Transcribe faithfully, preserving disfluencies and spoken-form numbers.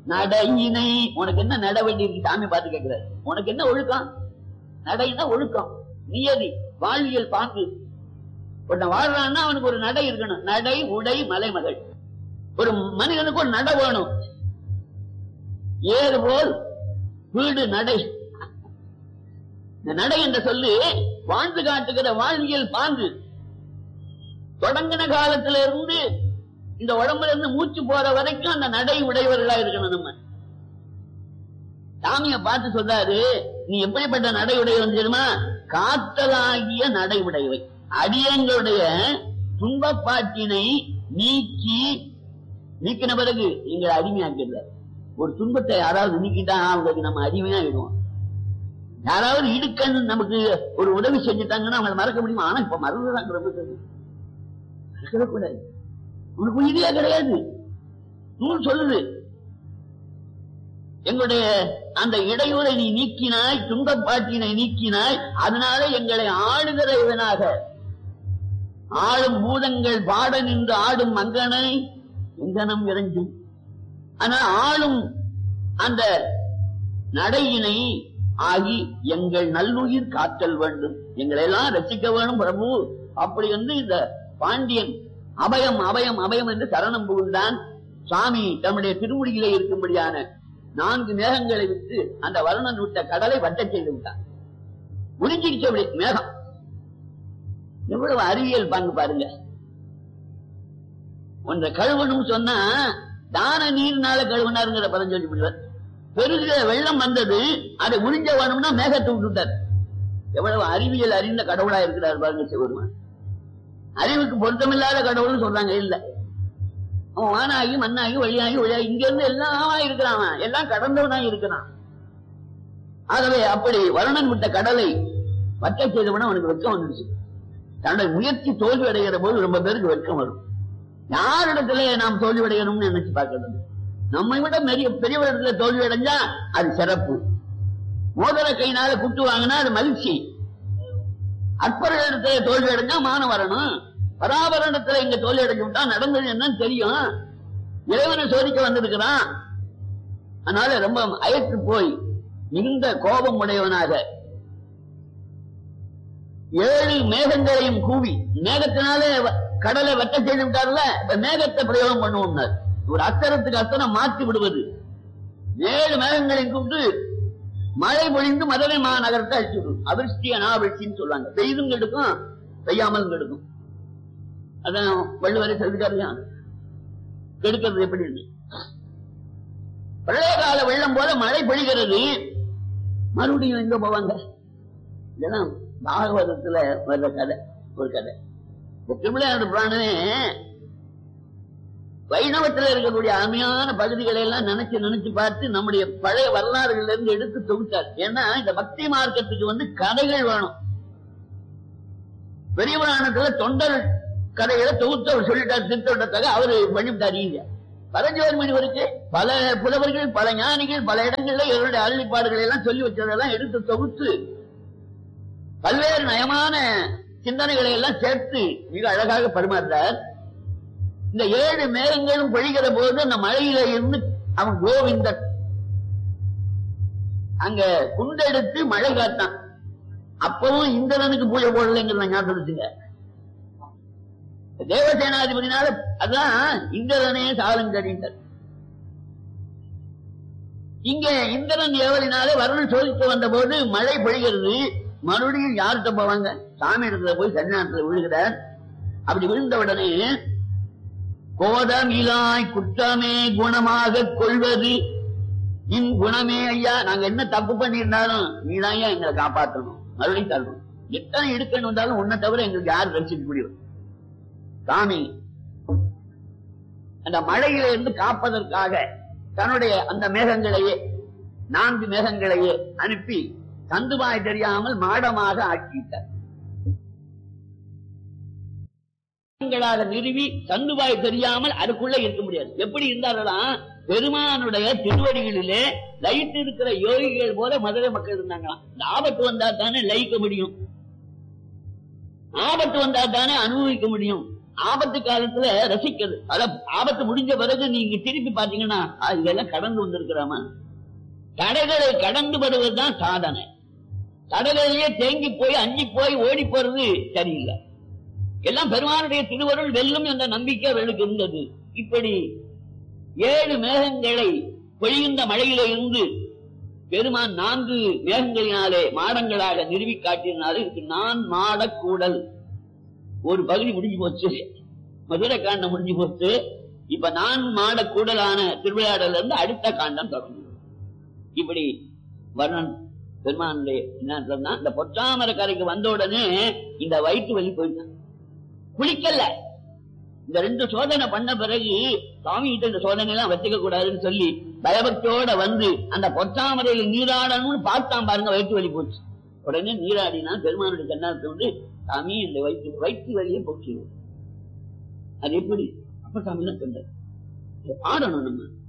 நடையினை உனக்கு என்ன நட வேண்டி இருக்கு சாமி பார்த்து கேட்கிறாரு. உனக்கு என்ன ஒழுக்கம்? நடைனா ஒழுக்கம், நியதி, வாழ்வியல் பாங்கு. ஒருத்தன் வாழ்றான்னா அவனுக்கு ஒரு நடை இருக்கணும். நடை, உடை, மலைமகள். ஒரு மனிதனுக்கு ஒரு நடை வேணும். ஏறு போல் வீடு நடை. இந்த நடை என்ற சொல்லி வாழ்ந்து காட்டுகிற வாழ்வியல் பாங்கு. தொடங்கின காலத்தில இருந்து இந்த உடம்புல இருந்து மூச்சு போற வரைக்கும் அந்த நடை உடையவர்களா இருக்கணும். நம்ம சாமிய பார்த்து சொல்றாரு, நீ எப்படிப்பட்ட நடை உடையவன் தெரியுமா? காத்தலாகிய நடை உடையவை. அடியங்களுடைய துன்பப்பாட்டினை நீக்கி நீக்கின பிறகு எங்களை அடிமையாக்கிறார். ஒரு துன்பத்தை யாராவது நீக்கிட்டா அவங்களுக்கு நம்ம அடிமையாகிடுவோம். யாராவது இடுக்கன்னு நமக்கு ஒரு உதவி செஞ்சுட்டாங்கன்னா அவங்களை மறக்க முடியுமா? ஆனா இப்ப மறந்துதான் மறக்கக்கூடாது. உனக்கு உயிரியா கிடையாது. நூல் சொல்லுது, எங்களுடைய அந்த இடையூரை நீ நீக்கினாய், துன்பப்பாட்டினை நீக்கினாய், அதனால எங்களை ஆளுகிற இவனாக ஆளும் பூதங்கள் பாட நின்று ஆடும் மங்கனை எங்கனம் இறைஞ்சும். ஆனா ஆளும் அந்த நடையினை ஆகி எங்கள் நல்லுயிர் காத்தல் வேண்டும், எங்களை எல்லாம் ரசிக்க வேணும் பிரபு. அப்படி வந்து இந்த பாண்டியன் அபயம் அபயம் அபயம் என்று சரணம் புகுந்தான். சுவாமி தம்முடைய திருமுடியிலே இருக்கும்படியான நான்கு மேகங்களை விட்டு அந்த வருணன் விட்ட கடலை வட்ட செய்து விட்டான். முடிஞ்சிருச்சு மேகம். எவ்வளவு அறிவியல் பங்கு பாருங்க. ஒன்றை கழுவணும் சொன்னா தான நீர்னால கழுவினாருங்கிற பதம் சொல்லி விடுவார். பெருகிற வெள்ளம் வந்தது, அதை உறிஞ்ச வேணும்னா மேகத்தை விட்டுட்டார். எவ்வளவு அறிவியல் அறிந்த கடவுளா இருக்கிறார் பாருங்க சிவருமான். அறிவுக்கு பொருத்தமில்லாத கடவுள்னு சொல்றாங்க. இல்ல, அவன் வானாகி மண்ணாகி வழியாகி வழியாகி இங்க இருந்து எல்லாம் இருக்கிறான், எல்லாம் கடந்தவனா இருக்கிறான். ஆகவே அப்படி வருணன் விட்ட கடலை வட்ட செய்தவன அவனுக்கு வெட்கம் வந்துடுச்சு. தன்னுடைய முயற்சி தோல்வி அடைகிற போது ரொம்ப பேருக்கு வெட்கம் வரும். யாரிடத்துல நாம் தோல்வி அடையணும்னு நினைச்சு பார்க்கறது. நம்மை விட பெரிய பெரியவரிடத்துல தோல்வி அடைஞ்சா அது சிறப்பு. மோதிர கையினால குட்டு வாங்கினா அது மகிழ்ச்சி. அற்பரிடத்துல தோல்வி அடைஞ்சா மானம் வரணும். பராபரணத்துல இங்க தோல்வி அடைஞ்சு விட்டா நடந்தது என்னன்னு தெரியும். இறைவனை சோதிக்க வந்திருக்கிறான். அதனால ரொம்ப அயற்று போய் மிகுந்த கோபம் உடையவனாக ஏழு மேகங்களையும் கூவி, மேகத்தினாலே கடலை வெட்ட செய்து விட்டார்ல, மேகத்தை பிரயோகம் பண்ணுவோம். ஒரு அஸ்தரத்துக்கு அஸ்தரம் மாற்றி விடுவது. ஏழு மேகங்களையும் கூப்பிட்டு மழை பொழிந்து மதுரை மாநகரத்தை அழிச்சு விடும். அவிர்ஷ்டி அனாவிர்ஷ்டின்னு சொல்லுவாங்க. பெய்தும் கெடுக்கும், பெய்யாமல் கெடுக்கும். அதான் வள்ளுவரை சொல்லிட்டாருயா, கெடுக்கிறது எப்படி. பழைய கால வெள்ளம் போல மழை பொழிகிறது, மறுபடியும் எங்க போவாங்க? இதெல்லாம் பாகவதத்துல வர்ற கதை. ஒரு கதை திருவிளையாடு புராணமே வைணவத்தில் இருக்கக்கூடிய அருமையான பகுதிகளை எல்லாம் நினைச்சு நினைச்சு பார்த்து நம்முடைய பழைய வரலாறுகள்ல இருந்து எடுத்து தொகுத்தார். ஏன்னா இந்த பக்தி மார்க்கத்துக்கு வந்து கதைகள் வேணும். பெரிய புராணத்துல தொண்டர் கதைகளை தொகுத்து அவர் சொல்லிட்டார். திருத்தொண்டத்தாக அவரு பண்ணிவிட்டார். ஈஸியா பரஞ்சோதி முனிவருக்கு பல புலவர்கள், பல ஞானிகள் பல இடங்கள்ல இவருடைய அருளிப்பாடுகளை எல்லாம் சொல்லி வச்சதெல்லாம் எடுத்து தொகுத்து பல்வேறு நயமான சிந்தனைகளை எல்லாம் சேர்த்து மிக அழகாக பரிமாறுறார். இந்த ஏழு மேகங்களும் பொழிகிற போது அந்த மழையில இருந்து அவன் கோவிந்தன் அங்க குண்டெடுத்து மழை காட்டான். அப்பவும் இந்திரனுக்கு பூஜை போடலைங்கிற ஞாபகத்துங்க. தேவசேனாதிபதினால அதான் இந்திரனே சாலங்கடிந்தார். இங்க இந்திரன் ஏவலினாலே வருணன் சோதித்து வந்த போது மழை பொழிகிறது. மறுபடியும் யார்கிட்ட போவாங்க? சாமி இடத்துல போய் சன்னிதானத்துல விழுகிறார். அப்படி விழுந்த உடனே கோதமிலாய் குற்றமே குணமாக கொள்வது இன் குணமே ஐயா, நாங்க என்ன தப்பு பண்ணியிருந்தாலும் நீதான் ஐயா எங்களை காப்பாற்றணும், மறுபடியும் தரணும். எத்தனை எடுக்கணும் வந்தாலும் உன்னை தவிர எங்களுக்கு யாரும் ரசிக்க முடியும். சாமி அந்த மழையில இருந்து காப்பதற்காக தன்னுடைய அந்த மேகங்களையே நான்கு மேகங்களையே அனுப்பி தந்துவாய் தெரியாமல் மாடமாக ஆக்கிட்டார். நிறுவி தந்துவாய் தெரியாமல் அதுக்குள்ள இருக்க முடியாது. எப்படி இருந்தார்களாம்? பெருமானுடைய திருவடிகளிலே லயித்து இருக்கிற யோகிகள் போல மதுரை மக்கள் இருந்தாங்களாம். இந்த ஆபத்து வந்தா தானே லயிக்க முடியும், ஆபத்து வந்தா தானே அனுபவிக்க முடியும். ஆபத்து காலத்துல ரசிக்கிறது. அதான் ஆபத்து முடிஞ்ச பிறகு நீங்க திருப்பி பாத்தீங்கன்னா இதெல்லாம் கடந்து வந்திருக்கிறாமா. தடைகளை கடந்து வருவதுதான் சாதனை. தடைகளிலேயே தேங்கி போய் அஞ்சி போய் ஓடி போறது சரியில்லை. எல்லாம் பெருமானுடைய திருவருள் வெல்லும் என்ற நம்பிக்கை அவர்களுக்கு இருந்தது. இப்படி ஏழு மேகங்களை பொழிகின்ற மழையில இருந்து பெருமான் நான்கு மேகங்களினாலே மாடங்களாக நிறுவி காட்டினாலே இதுக்கு நான் மாடக்கூடல். ஒரு பகுதி முடிஞ்சு போச்சு, மதுரை காண்டம் முடிஞ்சு போச்சு. இப்ப நான் மாடக்கூடலான திருவிளையாடல இருந்து அடுத்த காண்டம் தொடங்கும். இப்படி வர்ணன் பெருமானுடைய என்ன, இந்த பொற்றாமர கரைக்கு வந்த உடனே இந்த வயிற்று வலி போயிட்டான். குளிக்கல. இந்த ரெண்டு சோதனை பண்ண பிறகு சுவாமி கிட்ட இந்த சோதனை எல்லாம் வச்சுக்க கூடாதுன்னு சொல்லி பயபக்தியோட வந்து அந்த பொற்றாமரையில் நீராடணும்னு பார்த்தான் பாருங்க, வயிற்று வலி போச்சு. உடனே நீராடினா பெருமானுடைய கண்ணாரத்தை வந்து சாமி இந்த வயிற்று வயிற்று வலியை போச்சு. அது எப்படி அப்ப சாமி தான் சொன்னார், பாடணும் நம்ம